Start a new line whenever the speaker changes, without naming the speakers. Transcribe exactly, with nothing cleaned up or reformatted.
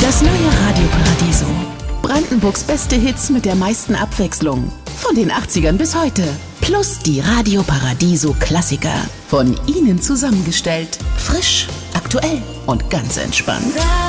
Das neue Radio Paradiso. Brandenburgs beste Hits mit der meisten Abwechslung. Von den achtzigern bis heute. Plus die Radio Paradiso Klassiker. Von Ihnen zusammengestellt. Frisch, aktuell und ganz entspannt.